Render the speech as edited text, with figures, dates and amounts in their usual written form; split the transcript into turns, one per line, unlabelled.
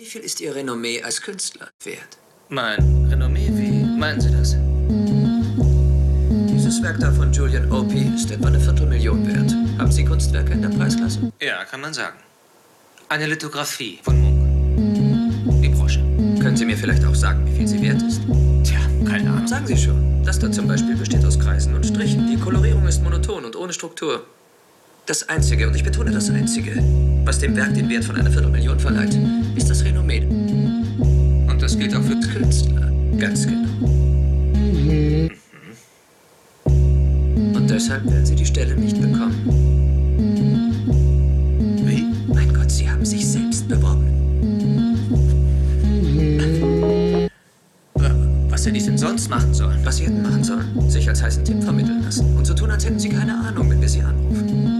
viel ist Ihr Renommee als Künstler wert?
Mein Renommee? Wie meinen Sie das?
Dieses Werk da von Julian Opie ist etwa eine Viertelmillion wert. Haben Sie Kunstwerke in der Preisklasse?
Ja, kann man sagen. Eine Lithografie von Munch. Die Brosche.
Können Sie mir vielleicht auch sagen, wie viel sie wert ist?
Tja, keine Ahnung.
Sagen Sie schon. Das da zum Beispiel besteht aus Kreisen und Strichen. Die Kolorierung ist monoton und ohne Struktur. Das Einzige, und ich betone das Einzige, was dem Werk den Wert von einer Viertelmillion verleiht, ist das Renommee.
Und das gilt auch für
Künstler. Ganz genau. Und deshalb werden Sie die Stelle nicht bekommen.
Wie?
Mein Gott, Sie haben sich selbst beworben.
Was hätte ich denn sonst machen sollen?
Was Sie hätten machen sollen, sich als heißen Tipp vermitteln lassen und so tun, als hätten Sie keine Ahnung, wenn wir Sie anrufen.